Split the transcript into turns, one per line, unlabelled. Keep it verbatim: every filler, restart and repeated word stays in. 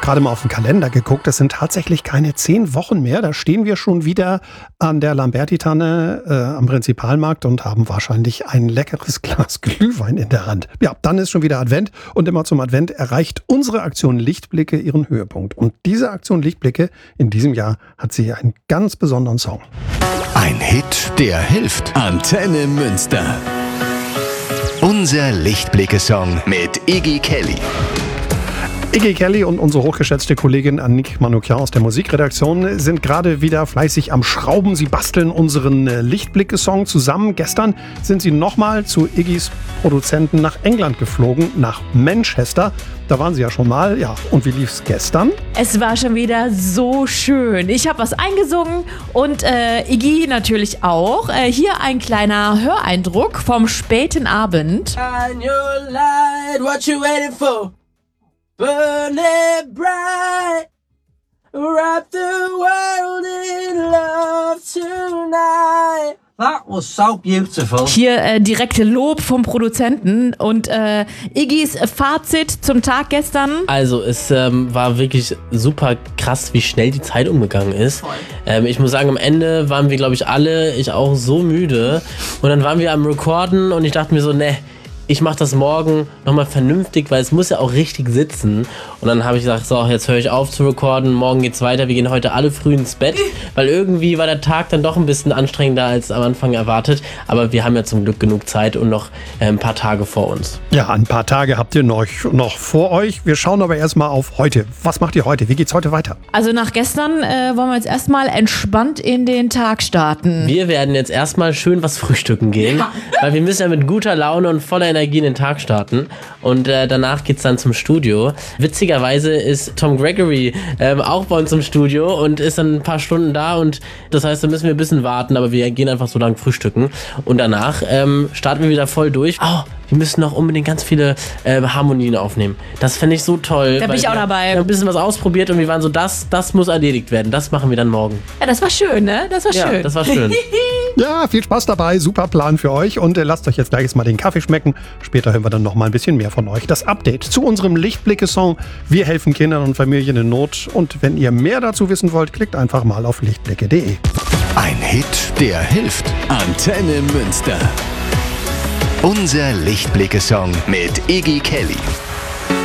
gerade mal auf den Kalender geguckt. Es sind tatsächlich keine zehn Wochen mehr. Da stehen wir schon wieder an der Lamberti-Tanne äh, am Prinzipalmarkt und haben wahrscheinlich ein leckeres Glas Glühwein in der Hand. Ja, dann ist schon wieder Advent und immer zum Advent erreicht unsere Aktion Lichtblicke ihren Höhepunkt. Und diese Aktion Lichtblicke in diesem Jahr hat sie einen ganz besonderen Song.
Ein Hit, der hilft. Antenne Münster. Unser Lichtblicke-Song mit Iggy Kelly.
Iggy Kelly und unsere hochgeschätzte Kollegin Annick Manoukian aus der Musikredaktion sind gerade wieder fleißig am Schrauben. Sie basteln unseren Lichtblicke-Song zusammen. Gestern sind sie nochmal zu Iggys Produzenten nach England geflogen, nach Manchester. Da waren sie ja schon mal. Ja, und wie lief's gestern?
Es war schon wieder so schön. Ich habe was eingesungen und äh, Iggy natürlich auch. Äh, hier ein kleiner Höreindruck vom späten Abend.
Shine your light, what you waiting for? Burn it bright, wrap the world in love tonight. That was so beautiful.
Hier äh, direkte Lob vom Produzenten und äh, Iggys Fazit zum Tag gestern.
Also es ähm, war wirklich super krass, wie schnell die Zeit umgegangen ist. Ähm, ich muss sagen, am Ende waren wir, glaube ich, alle, ich auch, so müde. Und dann waren wir am Recorden und ich dachte mir so, ne, ich mache das morgen nochmal vernünftig, weil es muss ja auch richtig sitzen. Und dann habe ich gesagt, so, jetzt höre ich auf zu recorden, morgen geht's weiter, wir gehen heute alle früh ins Bett, weil irgendwie war der Tag dann doch ein bisschen anstrengender als am Anfang erwartet. Aber wir haben ja zum Glück genug Zeit und noch äh, ein paar Tage vor uns.
Ja, ein paar Tage habt ihr noch, noch vor euch. Wir schauen aber erstmal auf heute. Was macht ihr heute? Wie geht's heute weiter?
Also nach gestern äh, wollen wir jetzt erstmal entspannt in den Tag starten.
Wir werden jetzt erstmal schön was frühstücken gehen, ja. Weil wir müssen ja mit guter Laune und voller Energie in den Tag starten. Und äh, danach geht's dann zum Studio. Witzigerweise ist Tom Gregory ähm, auch bei uns im Studio und ist dann ein paar Stunden da. Und das heißt, da müssen wir ein bisschen warten, aber wir gehen einfach so lang frühstücken. Und danach ähm, starten wir wieder voll durch. Oh, wir müssen noch unbedingt ganz viele äh, Harmonien aufnehmen. Das fände ich so toll.
Da bin ich auch dabei.
Wir haben ein bisschen was ausprobiert und wir waren so, das, das muss erledigt werden. Das machen wir dann morgen.
Ja, das war schön, ne? Das war
ja,
schön.
das war schön.
Ja, viel Spaß dabei. Super Plan für euch. Und äh, lasst euch jetzt gleich mal den Kaffee schmecken. Später hören wir dann noch mal ein bisschen mehr von euch. Das Update zu unserem Lichtblicke-Song. Wir helfen Kindern und Familien in Not. Und wenn ihr mehr dazu wissen wollt, klickt einfach mal auf lichtblicke punkt de.
Ein Hit, der hilft. Antenne Münster. Unser Lichtblicke-Song mit Iggy Kelly.